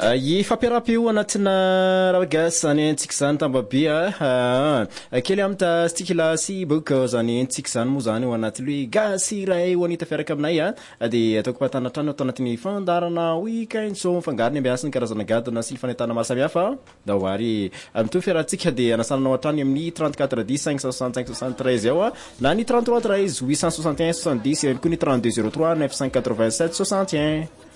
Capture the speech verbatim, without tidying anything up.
I fampiarapio anatina ragas zany entsika zany tambabe a kely amta stikilasy boka zany entsika zany mo zany ho anaty lui gasy ray ho anita fiaraka aminay a de ataoko patanatrano atao anatin'ny fandarana weekend so fangariny ambiasany karazana gadona sy fanetana maro samihafa da hoary amito fiarahantsika de anasananao atrany amin'ny trente-quatre dix cinq cent soixante-cinq soixante-treize ao a na ny trente-trois treize huit cent soixante et un soixante-dix ihany koa ny trente-deux zéro trois neuf cent quatre-vingt-sept soixante et un.